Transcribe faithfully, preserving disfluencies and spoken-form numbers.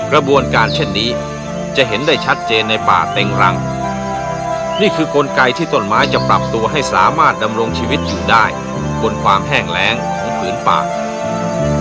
กระบวนการเช่นนี้จะเห็นได้ชัดเจนในป่าเต็งรังนี่คือกลไกที่ต้นไม้จะปรับตัวให้สามารถดำรงชีวิตอยู่ได้บนความแห้งแล้งของผืนป่า